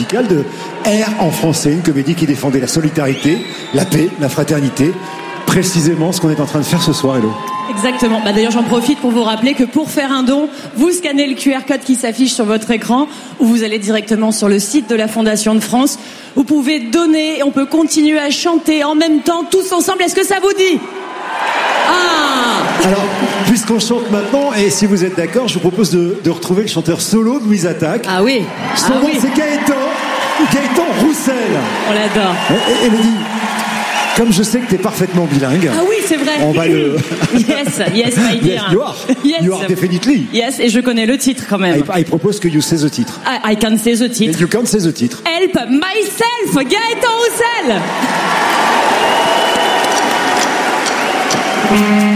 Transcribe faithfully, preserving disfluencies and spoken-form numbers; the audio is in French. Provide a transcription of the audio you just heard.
musicale de Air en français, une comédie qui défendait la solidarité, la paix, la fraternité. Précisément ce qu'on est en train de faire ce soir, Hello. Exactement. Bah d'ailleurs, j'en profite pour vous rappeler que pour faire un don, vous scannez le Q R code qui s'affiche sur votre écran ou vous allez directement sur le site de la Fondation de France. Vous pouvez donner et on peut continuer à chanter en même temps, tous ensemble. Est-ce que ça vous dit ? Ah ! Alors, puisqu'on chante maintenant, et si vous êtes d'accord, je vous propose de, de retrouver le chanteur solo de Louise Attaque. Ah oui. Son ah nom, oui. c'est Gaëtan. Gaëtan Roussel. On l'adore. Et, et Elodie, comme je sais que tu es parfaitement bilingue. Ah oui, c'est vrai. On va le. Yes, yes, my dear. Yes, you are. Yes. You are definitely. Yes, et je connais le titre quand même. I, I propose que you say the titre. I, I can say the titre. You can say the titre. Help myself, Gaëtan Roussel.